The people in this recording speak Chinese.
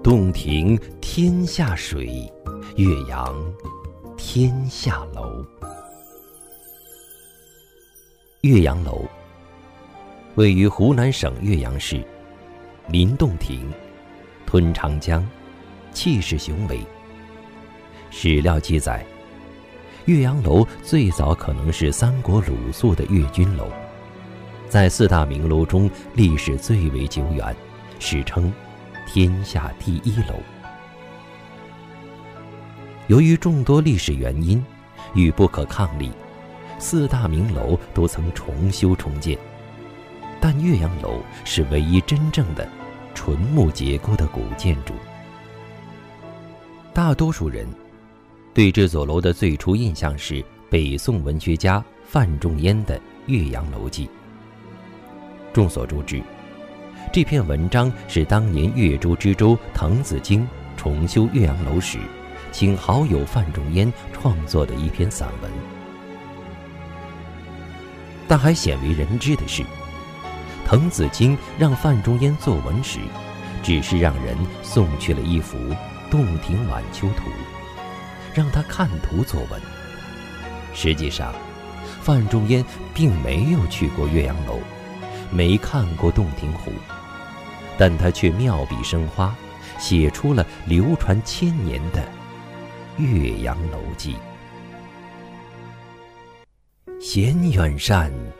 洞庭天下水，岳阳天下楼。岳阳楼位于湖南省岳阳市，临洞庭，吞长江，气势雄伟。史料记载，岳阳楼最早可能是三国鲁肃的岳军楼，在四大名楼中历史最为久远，史称天下第一楼。由于众多历史原因与不可抗力，四大名楼都曾重修重建，但岳阳楼是唯一真正的纯木结构的古建筑。大多数人对这座楼的最初印象是北宋文学家范仲淹的《岳阳楼记》。众所周知，这篇文章是当年岳州知州滕子京重修岳阳楼时，请好友范仲淹创作的一篇散文。但还鲜为人知的是，滕子京让范仲淹作文时，只是让人送去了一幅《洞庭晚秋图》，让他看图作文。实际上，范仲淹并没有去过岳阳楼，没看过洞庭湖，但他却妙笔生花，写出了流传千年的《岳阳楼记》。闲远山